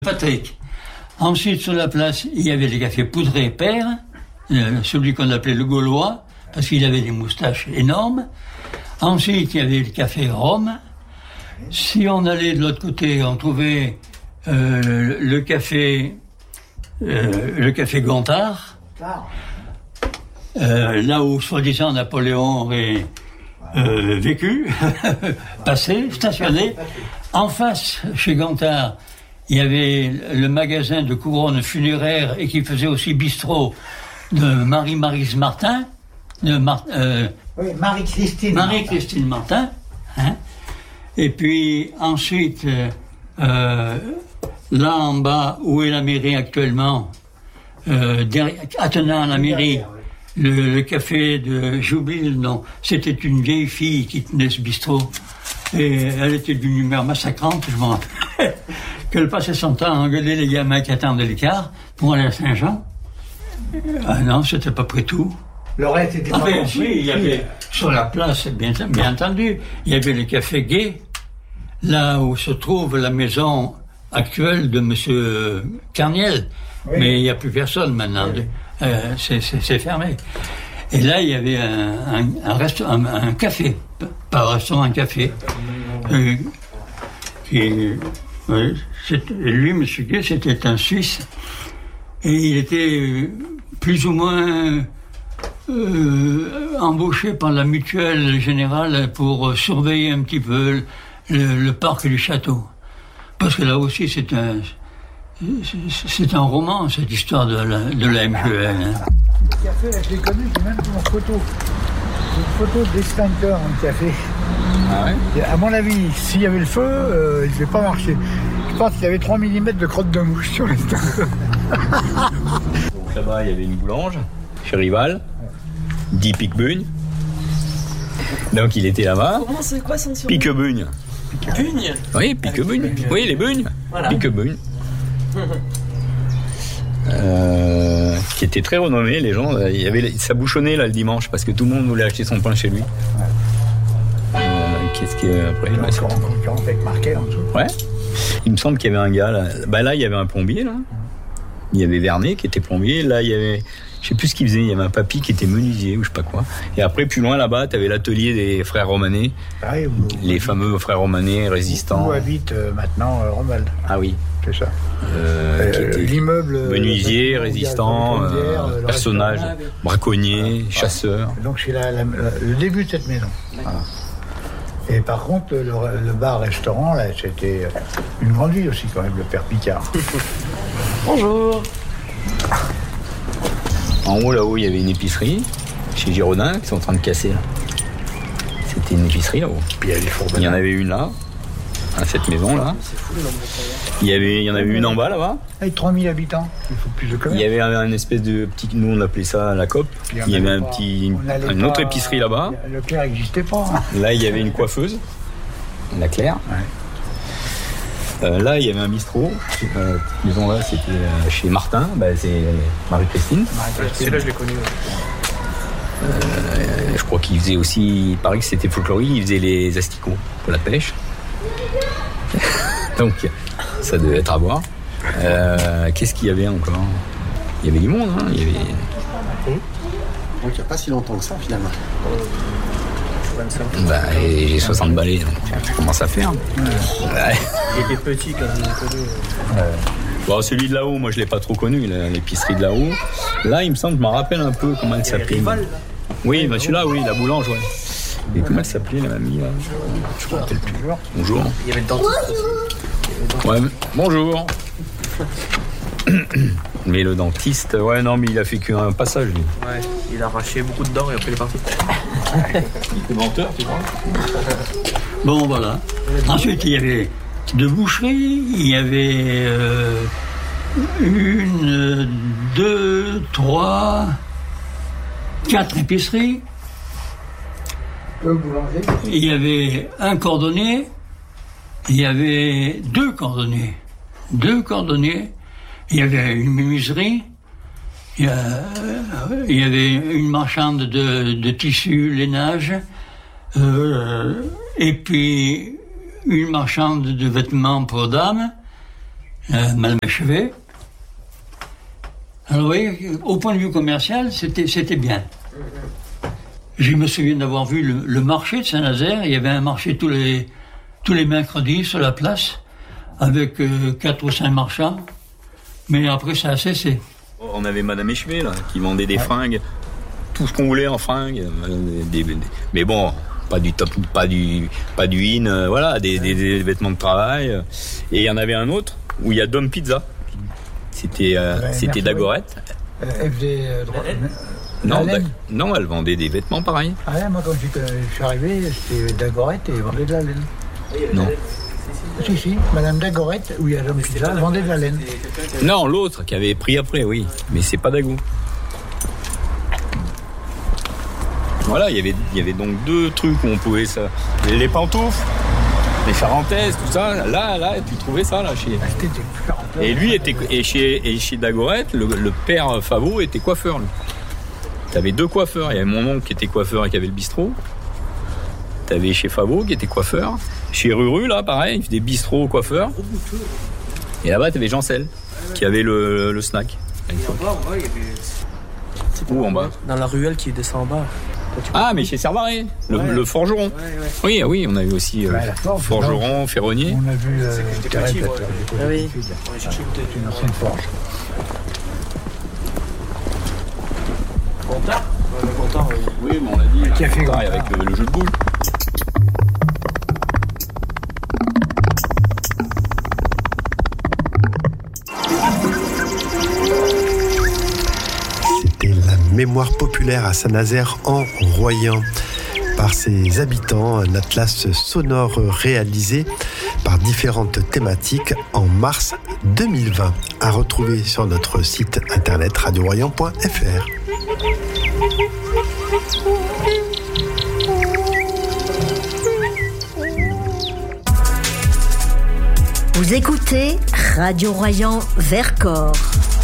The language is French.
Patrick. Ensuite, sur la place, il y avait les cafés Poudré Père, celui qu'on appelait le Gaulois, parce qu'il avait des moustaches énormes. Ensuite, il y avait le café Rome. Si on allait de l'autre côté, on trouvait le café Gontard, là où, soi-disant, Napoléon aurait vécu, passé, stationné. En face, chez Gontard, il y avait le magasin de couronnes funéraires et qui faisait aussi bistrot de Marie-Marise Martin. Oui, Marie-Christine. Marie-Christine Martin. Hein. Et puis ensuite, là en bas, où est la mairie actuellement, attenant à la mairie, le café de, j'oublie le nom, c'était une vieille fille qui tenait ce bistrot. Et elle était d'une humeur massacrante, je m'en rappelle. Qu'elle passait son temps à engueuler les gamins qui attendaient l'écart pour aller à Saint-Jean. Ah non, c'était pas près tout. Le reste était pas oui, il y avait, sur la place, bien entendu, il y avait le café Gay, là où se trouve la maison actuelle de monsieur Carniel. Oui. Mais il n'y a plus personne maintenant. Oui. C'est fermé. Et là, il y avait un café, pas un restaurant, un café. Lui, M. Gay, c'était un Suisse. Et il était plus ou moins embauché par la mutuelle générale pour surveiller un petit peu le parc du château. Parce que là aussi, c'est un roman, cette histoire de la MGL. Hein. Le café, je l'ai connu, j'ai même une photo. Une photo d'extincteur dans le café. Ah ouais? Et à mon avis, s'il y avait le feu, il ne devait pas marcher. Je pense qu'il y avait 3 mm de crotte de mouche sur l'extincteur. Donc là-bas, il y avait une boulange, chez Rival, dit Piquebugne. Donc il était là-bas. Comment c'est quoi son surnom? Piquebugne. Bugne? Oui, Piquebugne. Oui, les bugnes. Voilà. Piquebugne. Qui était très renommé, les gens, ça bouchonnait là le dimanche parce que tout le monde voulait acheter son pain chez lui. Qu'est-ce qu'il y a après? Avec marqué en dessous. Ouais. Il me semble qu'il y avait un gars là. Bah là, il y avait un plombier là. Il y avait Vernet qui était plombier. Là, il y avait, je sais plus ce qu'il faisait. Il y avait un papy qui était menuisier ou je sais pas quoi. Et après, plus loin là-bas, t'avais l'atelier des frères Romanet. Ah oui, les fameux frères Romanet résistants. Où habite maintenant Romuald. Ah oui. C'est ça. L'immeuble. Menuisier, résistant, personnage, braconnier, chasseur. Donc c'est le début de cette maison. Voilà. Et par contre, le bar-restaurant, là, c'était une grande ville aussi quand même, le Père Picard. Bonjour. En haut, là-haut, il y avait une épicerie, chez Girondin, qui sont en train de casser, là. C'était une épicerie, là-haut. Puis il y en avait une là, à cette maison-là. C'est fou, le nombre de tailleurs. Il y en avait une en bas, là-bas. Avec 3000 habitants, il faut plus de commerce. Il y avait un espèce de petit, nous on appelait ça la COP. Il y avait une autre épicerie là-bas. Leclerc n'existait pas. Hein. Là, il y avait une coiffeuse, la Claire. Ouais. Là, il y avait un bistrot. Cette maison-là, c'était chez Martin. C'est Marie-Christine. C'est là, je l'ai connu. Je crois qu'il faisait aussi, il paraît que c'était folklorique, il faisait les asticots pour la pêche. Donc, ça devait être à voir. Qu'est-ce qu'il y avait encore? Il y avait du monde, hein. Il y avait... Donc il n'y a pas si longtemps que ça, finalement. Et j'ai 60 balais, donc ça commence à faire. Ouais. Il était petit quand je l'ai connu. Bon, celui de là-haut, moi je ne l'ai pas trop connu, l'épicerie de là-haut. Là, il me semble, je m'en rappelle un peu comment elle s'appelait. Rival, là. Oui, celui-là, oui, la boulange, ouais. Et comment elle s'appelait, la mamie, là? Je ne me rappelle plus. Bonjour. Il y avait le dentiste aussi. Ouais, bonjour. Mais le dentiste, ouais, non, mais il a fait qu'un passage, lui. Ouais, il a arraché beaucoup de dents et après il est parti. Il était menteur, tu vois. Bon, voilà. Ensuite, il y avait 2 boucheries, il y avait 1, 2, 3, 4 épiceries. Il y avait un cordonnier, il y avait 2 cordonniers. 2 cordonniers, il y avait une menuiserie, il y avait une marchande de tissus, lainage, et puis une marchande de vêtements pour dames, mal achevé. Alors, vous voyez, au point de vue commercial, c'était bien. Je me souviens d'avoir vu le marché de Saint-Nazaire. Il y avait un marché tous les mercredis sur la place, avec 4 ou 5 marchands. Mais après, ça a cessé. On avait Madame Échevé, là, qui vendait des fringues, tout ce qu'on voulait en fringues. Mais bon, pas du top, pas du in, voilà, des vêtements de travail. Et il y en avait un autre où il y a Dom Pizza. C'était Dagorette. Elle faisait Non, elle vendait des vêtements pareils. Ah ouais, moi quand je suis arrivé, c'était Dagorette et elle vendait de la laine. Non. Si, Madame Dagorette, où il y a Dom Pizza, elle vendait de la laine. Non, l'autre qui avait pris après, oui. Mais c'est pas Dago. Voilà, il y avait donc 2 trucs où on pouvait ça. Les pantoufles, les charentaises, tout ça. Là, tu trouvais ça, là, chez... Et lui, chez Dagorette, le père Favot était coiffeur, lui. T'avais 2 coiffeurs. Il y avait mon oncle qui était coiffeur et qui avait le bistrot. T'avais chez Favot qui était coiffeur. Chez Ruru, là, pareil, il faisait bistrot coiffeur. Et là-bas, t'avais Jancel qui avait le snack. En bas, il y avait... Où en bas? Dans la ruelle qui descend en bas. Ah, mais chez Servaré, le forgeron. Ouais. Oui, on a vu aussi forgeron, ferronnier. On a vu petit, oui. C'est une ancienne forge. Comptard. Le comptard, oui, mais on l'a dit. Qui a fait pareil avec le jeu de boules. C'était la mémoire populaire à Saint-Nazaire en Royan. Par ses habitants, un atlas sonore réalisé par différentes thématiques en mars 2020. À retrouver sur notre site internet radioroyan.fr. Vous écoutez Radio Royan Vercors.